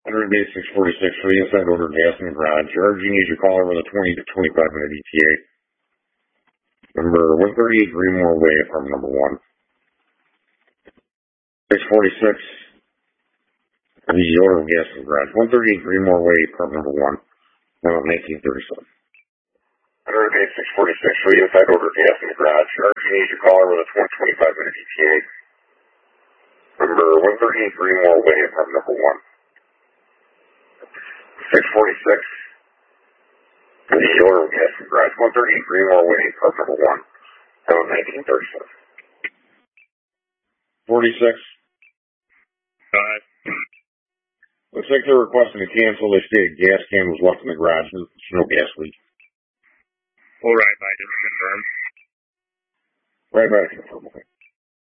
Hundred base 646 for the inside order gas in the garage. RG needs your caller with a 20 to 25 minute ETA. Number 138 Greenmore Way, apartment number 1. 646 for the order of gas in the garage. 138 Greenmore Way, apartment number 1. Now 1937. Hundred base 646 for the inside order gas in the garage. RG needs your caller with a 20 to 25 minute ETA. Number 138 Greenmore Way, apartment number 1. 646 for the order of gas in the garage. 138 Greenmore Way, apartment number 1. Now 1937. 46. Looks like they're requesting to cancel. They stated gas can was left in the garage. There's no gas leak. All right, I just confirmed. Right, confirm. Okay.